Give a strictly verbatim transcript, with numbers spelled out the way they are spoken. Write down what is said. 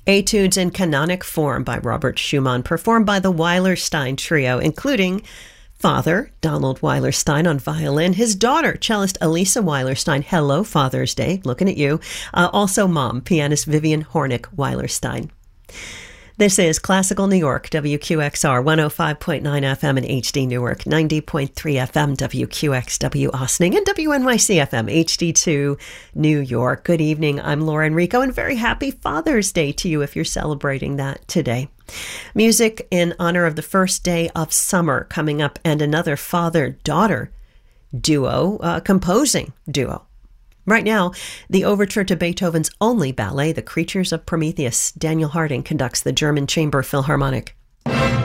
Etudes in Canonic Form by Robert Schumann, performed by the Weilerstein Trio, including father Donald Weilerstein on violin, his daughter, cellist Elisa Weilerstein. Hello, Father's Day. Looking at you. Uh, also, mom, pianist Vivian Hornick Weilerstein. This is Classical New York, W Q X R, one oh five point nine F M in H D Newark, ninety point three F M, W Q X W Austining, and W N Y C F M, H D two New York. Good evening. I'm Laura Enrico, and very happy Father's Day to you if you're celebrating that today. Music in honor of the first day of summer coming up, and another father-daughter duo, uh, composing duo. Right now, the overture to Beethoven's only ballet, The Creatures of Prometheus. Daniel Harding conducts the German Chamber Philharmonic.